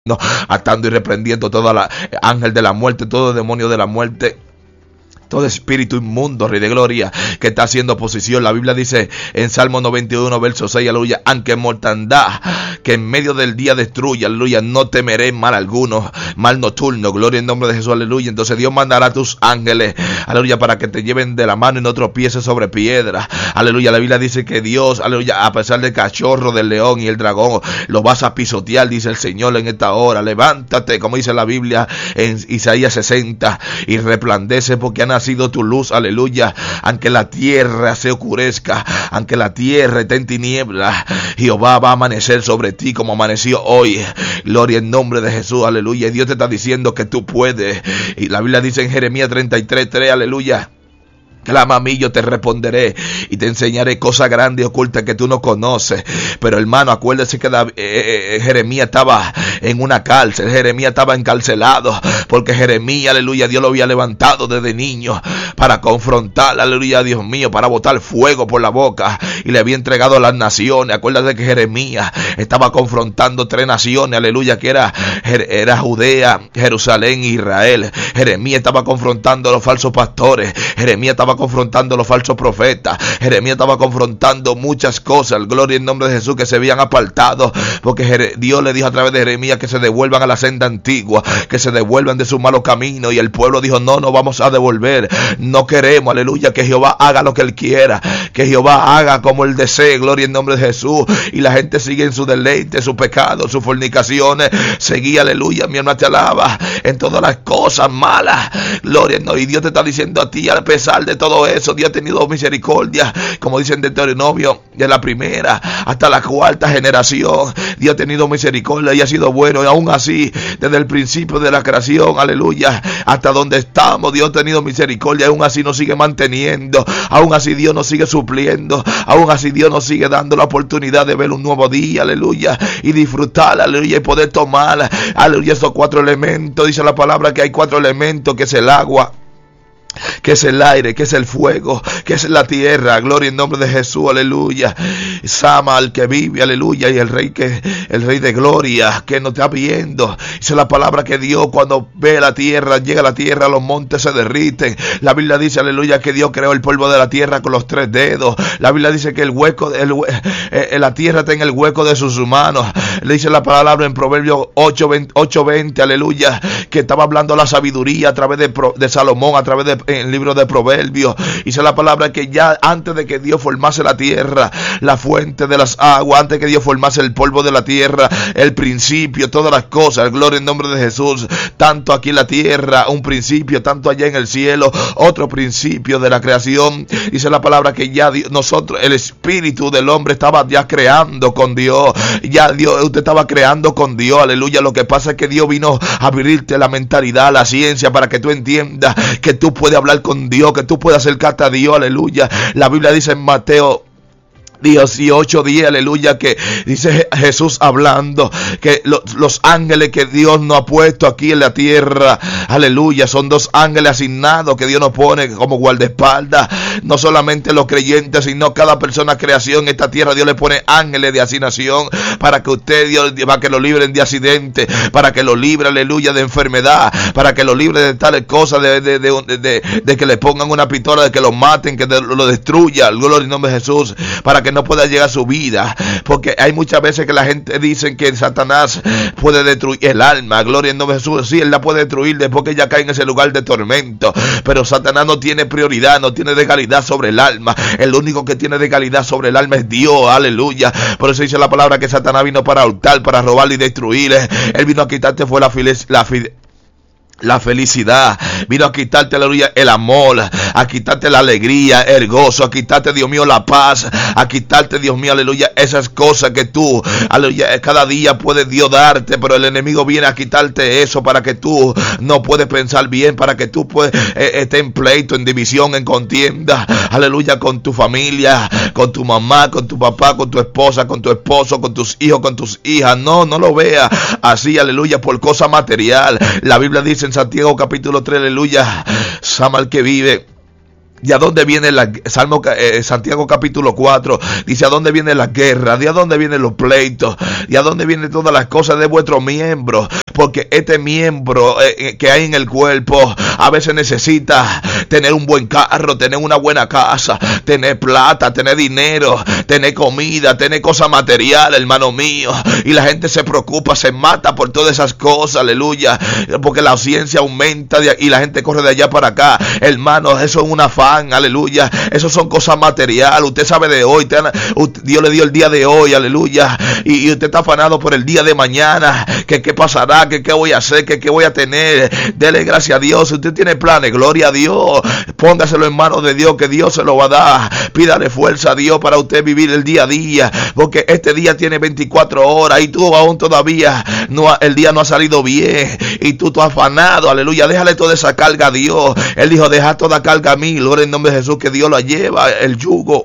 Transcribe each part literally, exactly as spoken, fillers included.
atando y reprendiendo todo la, ángel de la muerte, todo demonio de la muerte, todo espíritu inmundo, Rey de Gloria, que está haciendo oposición. La Biblia dice en Salmo noventa y uno, verso seis, aleluya, aunque mortandad que en medio del día destruya, aleluya, no temeré mal alguno, mal nocturno, gloria en nombre de Jesús, aleluya. Entonces Dios mandará a tus ángeles, aleluya, para que te lleven de la mano y no tropieces sobre piedra, aleluya. La Biblia dice que Dios, aleluya, a pesar del cachorro, del león y el dragón, lo vas a pisotear, dice el Señor en esta hora. Levántate, como dice la Biblia en Isaías sesenta, y resplandece porque han sido tu luz, aleluya. Aunque la tierra se oscurezca, aunque la tierra esté en tiniebla, Jehová va a amanecer sobre ti como amaneció hoy, gloria en nombre de Jesús, aleluya. Y Dios te está diciendo que tú puedes, y la Biblia dice en Jeremías treinta y tres, tres, aleluya, clama a mí, yo te responderé y te enseñaré cosas grandes y ocultas que tú no conoces. Pero hermano, acuérdese que David, eh, eh, Jeremías estaba en una cárcel, Jeremías estaba encarcelado, porque Jeremías, aleluya, Dios lo había levantado desde niño para confrontar, aleluya, Dios mío, para botar fuego por la boca, y le había entregado a las naciones. Acuérdate que Jeremías estaba confrontando tres naciones, aleluya, que era, era Judea, Jerusalén e Israel. Jeremías estaba confrontando a los falsos pastores, Jeremías estaba confrontando a los falsos profetas, Jeremías estaba confrontando muchas cosas, gloria en nombre de Jesús, que se habían apartado, porque Dios le dijo a través de Jeremías que se devuelvan a la senda antigua, que se devuelvan de su malo camino, y el pueblo dijo, no, no vamos a devolver, no queremos, aleluya, que Jehová haga lo que él quiera, que Jehová haga como él desee, gloria en nombre de Jesús. Y la gente sigue en su deleite, su pecado, sus fornicaciones, seguía, aleluya, mi hermano te alaba, en todas las cosas malas, gloria, no, y Dios te está diciendo a ti, a pesar de todo eso, Dios ha tenido misericordia, como dice en Deuteronomio, de la primera hasta la cuarta generación, Dios ha tenido misericordia y ha sido bueno, y aún así, desde el principio de la creación, aleluya, hasta donde estamos, Dios ha tenido misericordia, y aún así nos sigue manteniendo, aún así Dios nos sigue supliendo, aún así Dios nos sigue dando la oportunidad de ver un nuevo día, aleluya, y disfrutar, aleluya, y poder tomar, aleluya, estos cuatro elementos. Dice la palabra que hay cuatro elementos, que es el agua, que es el aire, que es el fuego, que es la tierra, gloria en nombre de Jesús, aleluya. Sama al que vive, aleluya, y el rey que el rey de gloria que nos está viendo. Dice la palabra que Dios, cuando ve la tierra, llega a la tierra, los montes se derriten. La Biblia dice, aleluya, que Dios creó el polvo de la tierra con los tres dedos. La Biblia dice que el hueco, el, eh, la tierra está en el hueco de sus manos. Le dice la palabra en Proverbios ocho veinte, aleluya, que estaba hablando la sabiduría a través de, de Salomón, a través de en el libro de Proverbios. Dice la palabra que ya antes de que Dios formase la tierra, la fuente de las aguas, antes de que Dios formase el polvo de la tierra, el principio, todas las cosas, gloria en nombre de Jesús, tanto aquí en la tierra, un principio, tanto allá en el cielo, otro principio de la creación. Dice la palabra que ya Dios, nosotros, el espíritu del hombre estaba ya creando con Dios, ya Dios, usted estaba creando con Dios, aleluya. Lo que pasa es que Dios vino a abrirte la mentalidad, la ciencia, para que tú entiendas que tú puedes hablar con Dios, que tú puedas acercarte a Dios, aleluya. La Biblia dice en Mateo dieciocho diez, aleluya, que dice Jesús hablando que los, los ángeles que Dios nos ha puesto aquí en la tierra, aleluya, son dos ángeles asignados que Dios nos pone como guardaespaldas, no solamente los creyentes, sino cada persona creación en esta tierra. Dios le pone ángeles de asignación para que usted, Dios, para que lo libren de accidentes, para que lo libre, aleluya, de enfermedad, para que lo libre de tales cosas, de, de, de, de, de, de que le pongan una pistola, de que lo maten, que de, lo destruya, gloria en nombre de Jesús, para que no pueda llegar a su vida, porque hay muchas veces que la gente dice que Satanás puede destruir el alma, gloria en nombre de Jesús. Sí, él la puede destruir después que ella cae en ese lugar de tormento, pero Satanás no tiene prioridad, no tiene legalidad sobre el alma. El único que tiene legalidad sobre el alma es Dios, aleluya. Por eso dice la palabra que Satanás vino para hurtar, para robar y destruir. Él vino a quitarte fue la fidelidad, la fidelidad, la felicidad, vino a quitarte, aleluya, el amor, a quitarte la alegría, el gozo, a quitarte, Dios mío, la paz, a quitarte, Dios mío, aleluya, esas cosas que tú, aleluya, cada día puede Dios darte, pero el enemigo viene a quitarte eso para que tú no puedes pensar bien, para que tú puedes eh, esté en pleito, en división, en contienda, aleluya, con tu familia, con tu mamá, con tu papá, con tu esposa, con tu esposo, con tus hijos, con tus hijas. No, no lo veas así, aleluya, por cosa material. La Biblia dice en Santiago capítulo tres, aleluya, Sama al que vive, ¿De a dónde viene la Salmo eh, Santiago capítulo cuatro? Dice, ¿a dónde viene la guerra? ¿De a dónde vienen los pleitos? ¿Y a dónde vienen todas las cosas de vuestros miembros? Porque este miembro eh, que hay en el cuerpo a veces necesita tener un buen carro, tener una buena casa, tener plata, tener dinero, tener comida, tener cosas materiales, hermano mío. Y la gente se preocupa, se mata por todas esas cosas, aleluya, porque la ciencia aumenta y la gente corre de allá para acá. Hermano, eso es una afán, aleluya. Eso son cosas materiales. Usted sabe de hoy, usted, Dios le dio el día de hoy, aleluya. Y, y usted está afanado por el día de mañana, que qué pasará, que qué voy a hacer, que qué voy a tener. Dele gracias a Dios. Si usted tiene planes, gloria a Dios. Póngaselo en manos de Dios, que Dios se lo va a dar. Pídale fuerza a Dios para usted vivir el día a día, porque este día tiene veinticuatro horas y tú aún todavía no, el día no ha salido bien y tú estás afanado, aleluya. Déjale toda esa carga a Dios. Él dijo, deja toda carga a mí, gloria en nombre de Jesús, que Dios la lleva, el yugo.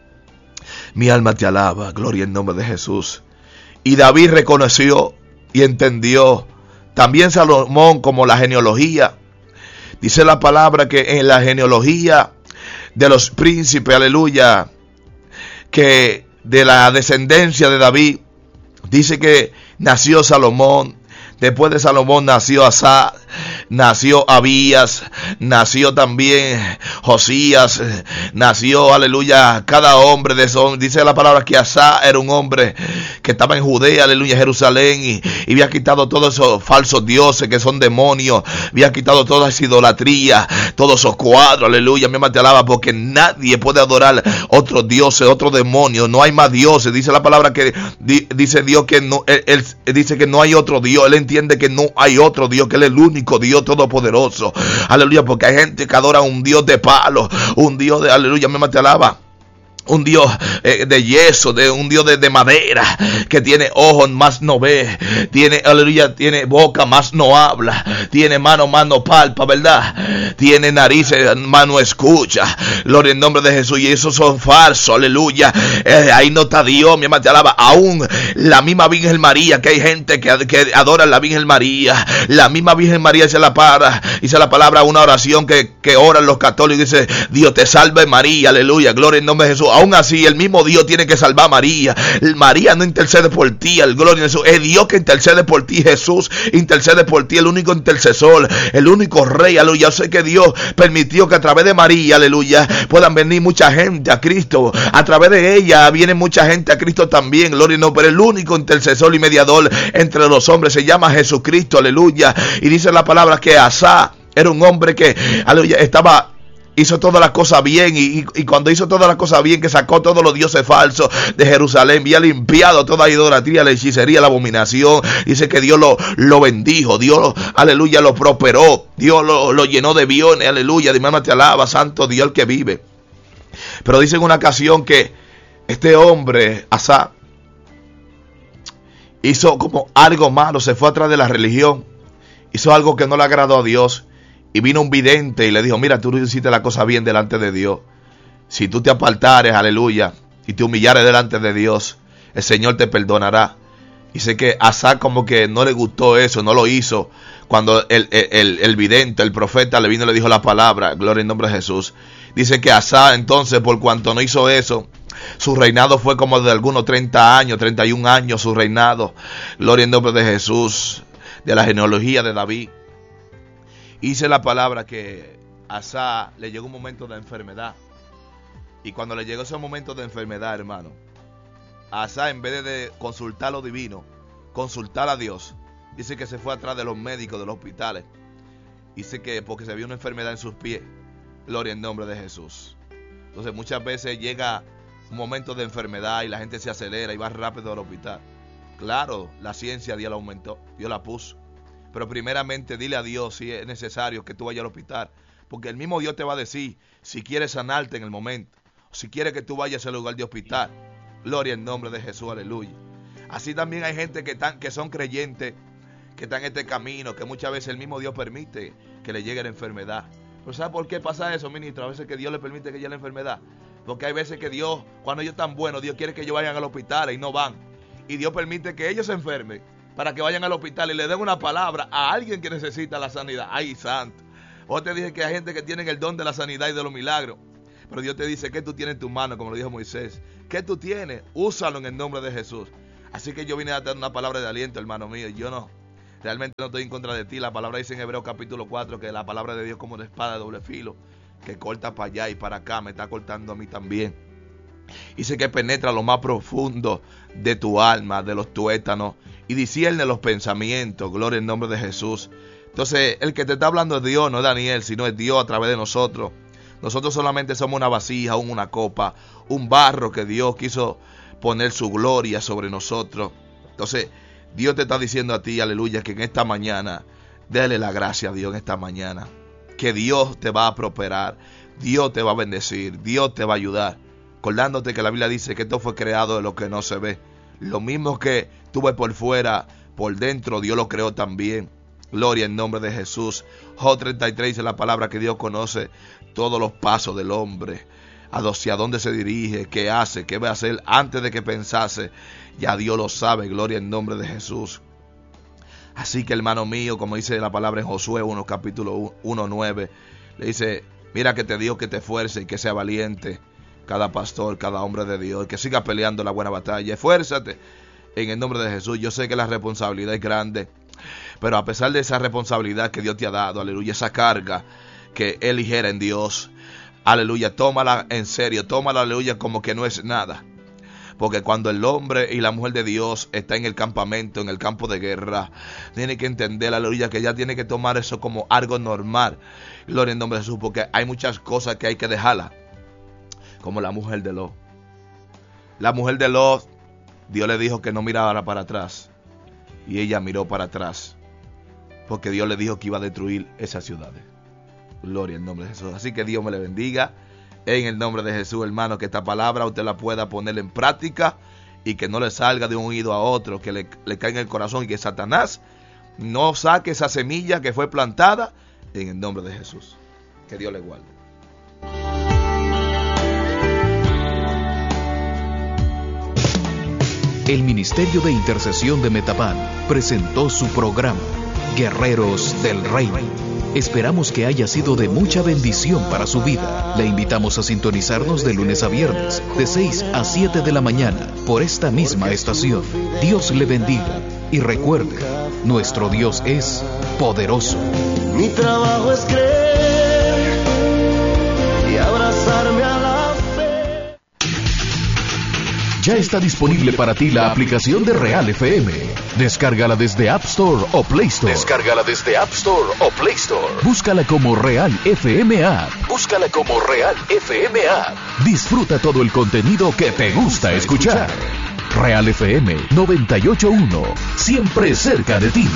Mi alma te alaba, gloria en nombre de Jesús. Y David reconoció y entendió, también Salomón, como la genealogía. Dice la palabra que en la genealogía de los príncipes, aleluya, que de la descendencia de David, dice que nació Salomón. Después de Salomón nació Asa, nació Abías, nació también Josías, nació, aleluya, cada hombre de esos. Dice la palabra que Asa era un hombre que estaba en Judea, aleluya, Jerusalén, y, y había quitado todos esos falsos dioses que son demonios, había quitado toda esa idolatría, todos esos cuadros, aleluya, mi alma te alaba, porque nadie puede adorar otros dioses, otros demonios, no hay más dioses. Dice la palabra que di, dice Dios que no, él, él dice que no hay otro Dios, él entiende que no hay otro Dios, que él es el único Dios todopoderoso, aleluya, porque hay gente que adora a un Dios de palo, un Dios de, aleluya, mi alma te alaba, un Dios eh, de yeso, de un Dios de, de madera, que tiene ojos más no ve, tiene, aleluya, tiene boca más no habla, tiene mano más no palpa, ¿verdad? Tiene narices más no escucha, gloria en nombre de Jesús. Y esos son falsos, aleluya. Eh, ahí no está Dios, mi alma te alaba. Aún la misma Virgen María, que hay gente que, que adora a la Virgen María, la misma Virgen María se la para, dice la palabra, una oración que, que oran los católicos, dice, Dios te salve María, aleluya, gloria en nombre de Jesús. Aún así, el mismo Dios tiene que salvar a María. María no intercede por ti, el gloria a Jesús. Es Dios que intercede por ti. Jesús intercede por ti, el único intercesor, el único rey, aleluya. Yo sé que Dios permitió que a través de María, aleluya, puedan venir mucha gente a Cristo. A través de ella viene mucha gente a Cristo también, gloria a Dios. Pero el único intercesor y mediador entre los hombres se llama Jesucristo, aleluya. Y dice la palabra que Asa era un hombre que, aleluya, estaba... hizo todas las cosas bien, y, y, y cuando hizo todas las cosas bien, que sacó todos los dioses falsos de Jerusalén, había limpiado toda idolatría, la hechicería, la abominación. Dice que Dios lo, lo bendijo, Dios, aleluya, lo prosperó, Dios lo, lo llenó de bienes, aleluya. De mi alma te alaba, santo Dios el que vive. Pero dice en una ocasión que este hombre, Asa, hizo como algo malo, se fue atrás de la religión, hizo algo que no le agradó a Dios. Y vino un vidente y le dijo, mira, tú hiciste la cosa bien delante de Dios. Si tú te apartares, aleluya, y te humillares delante de Dios, el Señor te perdonará. Y sé que Asa como que no le gustó eso, no lo hizo. Cuando el, el, el, el vidente, el profeta le vino y le dijo la palabra, gloria en nombre de Jesús. Dice que Asa entonces, por cuanto no hizo eso, su reinado fue como de algunos treinta años, treinta y un años su reinado. Gloria en nombre de Jesús, de la genealogía de David. Dice la palabra que a Asa le llegó un momento de enfermedad. Y cuando le llegó ese momento de enfermedad, hermano, a Asa, en vez de consultar lo divino, consultar a Dios, dice que se fue atrás de los médicos, de los hospitales. Dice que porque se vio una enfermedad en sus pies. Gloria en nombre de Jesús. Entonces muchas veces llega un momento de enfermedad y la gente se acelera y va rápido al hospital. Claro, la ciencia Dios la aumentó, Dios la puso. Pero primeramente dile a Dios si es necesario que tú vayas al hospital. Porque el mismo Dios te va a decir si quieres sanarte en el momento. O si quiere que tú vayas al lugar de hospital. Gloria en nombre de Jesús, aleluya. Así también hay gente que, están, que son creyentes, que están en este camino, que muchas veces el mismo Dios permite que le llegue la enfermedad. Pero ¿sabe por qué pasa eso, ministro? A veces que Dios le permite que llegue la enfermedad. Porque hay veces que Dios, cuando ellos están buenos, Dios quiere que ellos vayan al hospital y no van. Y Dios permite que ellos se enfermen para que vayan al hospital y le den una palabra a alguien que necesita la sanidad. Ay, santo. O te dije que hay gente que tiene el don de la sanidad y de los milagros. Pero Dios te dice, ¿qué tú tienes en tu mano? Como lo dijo Moisés. ¿Qué tú tienes? Úsalo en el nombre de Jesús. Así que yo vine a dar una palabra de aliento, hermano mío. Y yo no, realmente no estoy en contra de ti. La palabra dice en Hebreos capítulo cuatro que la palabra de Dios es como una espada de doble filo, que corta para allá y para acá. Me está cortando a mí también. Dice que penetra lo más profundo de tu alma, de los tuétanos, y discierne los pensamientos. Gloria en nombre de Jesús. Entonces, el que te está hablando es Dios, no es Daniel, sino es Dios a través de nosotros. Nosotros solamente somos una vasija, una copa, un barro que Dios quiso poner su gloria sobre nosotros. Entonces, Dios te está diciendo a ti, aleluya, que en esta mañana, déle la gracia a Dios en esta mañana. Que Dios te va a prosperar, Dios te va a bendecir, Dios te va a ayudar. Acordándote que la Biblia dice que esto fue creado de lo que no se ve. Lo mismo que tú ves por fuera, por dentro, Dios lo creó también. Gloria en nombre de Jesús. Job treinta y tres dice la palabra que Dios conoce todos los pasos del hombre, hacia dónde se dirige, qué hace, qué va a hacer antes de que pensase. Ya Dios lo sabe. Gloria en nombre de Jesús. Así que, hermano mío, como dice la palabra en Josué uno, capítulo uno, nueve, le dice, mira que te digo que te esfuerce y que sea valiente cada pastor, cada hombre de Dios, que siga peleando la buena batalla. Esfuérzate en el nombre de Jesús. Yo sé que la responsabilidad es grande, pero a pesar de esa responsabilidad que Dios te ha dado, aleluya, esa carga que Él ligera en Dios, aleluya, tómala en serio, tómala, aleluya, como que no es nada. Porque cuando el hombre y la mujer de Dios está en el campamento, en el campo de guerra, tiene que entender, aleluya, que ya tiene que tomar eso como algo normal. Gloria en nombre de Jesús, porque hay muchas cosas que hay que dejarlas. Como la mujer de Lot. La mujer de Lot, Dios le dijo que no mirara para atrás. Y ella miró para atrás. Porque Dios le dijo que iba a destruir esas ciudades. Gloria en nombre de Jesús. Así que Dios me le bendiga. En el nombre de Jesús, hermano, que esta palabra usted la pueda poner en práctica. Y que no le salga de un oído a otro. Que le, le caiga en el corazón. Y que Satanás no saque esa semilla que fue plantada. En el nombre de Jesús. Que Dios le guarde. El Ministerio de Intercesión de Metapan presentó su programa, Guerreros del Reino. Esperamos que haya sido de mucha bendición para su vida. Le invitamos a sintonizarnos de lunes a viernes, de seis a siete de la mañana, por esta misma estación. Dios le bendiga. Y recuerde, nuestro Dios es poderoso. Mi trabajo es creer y abrazarme a la fe. Ya está disponible para ti la aplicación de Real F M. Descárgala desde App Store o Play Store. Descárgala desde App Store o Play Store. Búscala como Real F M App. Búscala como Real F M App. Disfruta todo el contenido que te gusta escuchar. Real F M noventa y ocho punto uno. Siempre cerca de ti.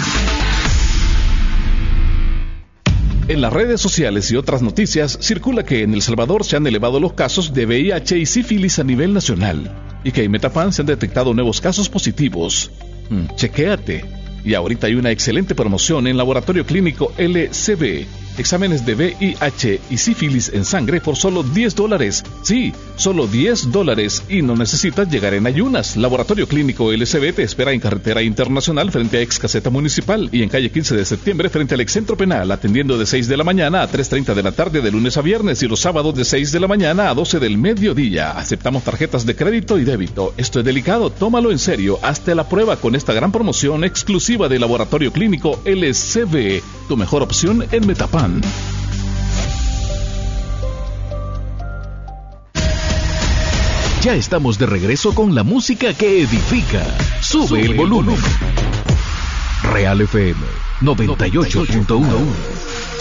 En las redes sociales y otras noticias circula que en El Salvador se han elevado los casos de V I H y sífilis a nivel nacional y que en Metapan se han detectado nuevos casos positivos. Mm, chequéate. Y ahorita hay una excelente promoción en Laboratorio Clínico L C B. Exámenes de V I H y sífilis en sangre por solo diez dólares. Sí, solo diez dólares y no necesitas llegar en ayunas. Laboratorio Clínico L C B te espera en Carretera Internacional frente a Ex Caseta Municipal y en calle quince de septiembre frente al Excentro Penal, atendiendo de seis de la mañana a tres treinta de la tarde de lunes a viernes y los sábados de seis de la mañana a doce del mediodía. Aceptamos tarjetas de crédito y débito. Esto es delicado, tómalo en serio. Hazte la prueba con esta gran promoción exclusiva de Laboratorio Clínico L C B, tu mejor opción en Metapan. Ya estamos de regreso con la música que edifica. Sube, Sube el volumen. Real F M noventa y ocho punto uno.